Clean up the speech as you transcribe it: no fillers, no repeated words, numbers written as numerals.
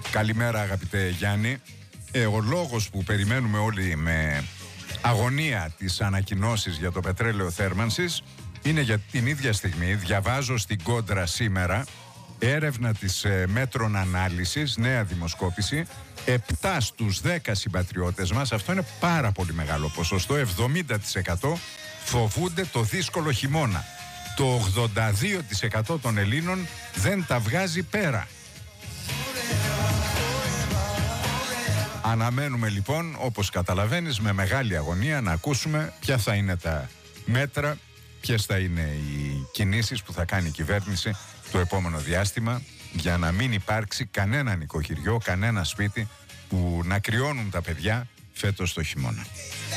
Καλημέρα αγαπητέ Γιάννη. Ο λόγος που περιμένουμε όλοι με αγωνία τις ανακοινώσεις για το πετρέλαιο θέρμανσης είναι για την ίδια στιγμή. Διαβάζω στην Κόντρα σήμερα έρευνα της Μέτρων Ανάλυσης, νέα δημοσκόπηση. 7 στους 10 συμπατριώτες μας, αυτό είναι πάρα πολύ μεγάλο ποσοστό, 70% φοβούνται το δύσκολο χειμώνα. Το 82% των Ελλήνων δεν τα βγάζει πέρα. Αναμένουμε λοιπόν, όπως καταλαβαίνεις, με μεγάλη αγωνία να ακούσουμε ποια θα είναι τα μέτρα, ποιες θα είναι οι κινήσεις που θα κάνει η κυβέρνηση το επόμενο διάστημα για να μην υπάρξει κανένα νοικοκυριό, κανένα σπίτι που να κρυώνουν τα παιδιά φέτος το χειμώνα.